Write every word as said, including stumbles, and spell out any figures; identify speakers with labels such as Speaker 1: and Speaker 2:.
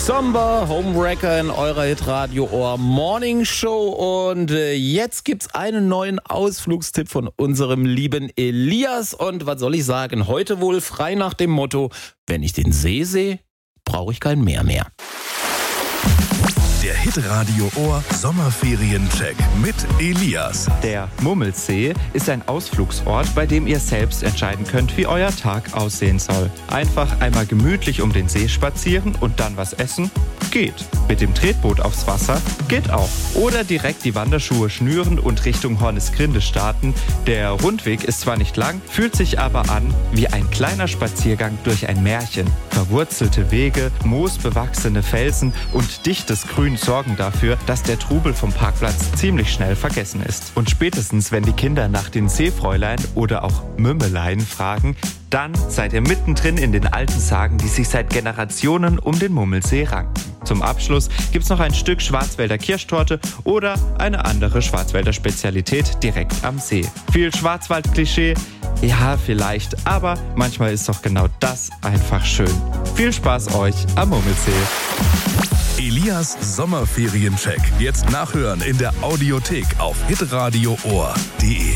Speaker 1: Somber, Homewrecker in eurer Hitradio Ohr Morning Show. Und äh, jetzt gibt's einen neuen Ausflugstipp von unserem lieben Elias. Und was soll ich sagen? Heute wohl frei nach dem Motto: Wenn ich den See sehe, brauche ich kein Meer mehr.
Speaker 2: Der Hitradio Ohr Sommerferien-Check mit Elias.
Speaker 3: Der Mummelsee ist ein Ausflugsort, bei dem ihr selbst entscheiden könnt, wie euer Tag aussehen soll. Einfach einmal gemütlich um den See spazieren und dann was essen? Geht. Mit dem Tretboot aufs Wasser? Geht auch. Oder direkt die Wanderschuhe schnüren und Richtung Hornisgrinde starten. Der Rundweg ist zwar nicht lang, fühlt sich aber an wie ein kleiner Spaziergang durch ein Märchen. Verwurzelte Wege, moosbewachsene Felsen und dichtes Grün sorgen dafür, dass der Trubel vom Parkplatz ziemlich schnell vergessen ist. Und spätestens, wenn die Kinder nach den Seefräulein oder auch Mümmeleien fragen, dann seid ihr mittendrin in den alten Sagen, die sich seit Generationen um den Mummelsee ranken. Zum Abschluss gibt's noch ein Stück Schwarzwälder Kirschtorte oder eine andere Schwarzwälder Spezialität direkt am See. Viel Schwarzwald-Klischee? Ja, vielleicht, aber manchmal ist doch genau das einfach schön. Viel Spaß euch am Mummelsee.
Speaker 2: Elias Sommerferien-Check. Jetzt nachhören in der Audiothek auf hitradio ohr punkt de.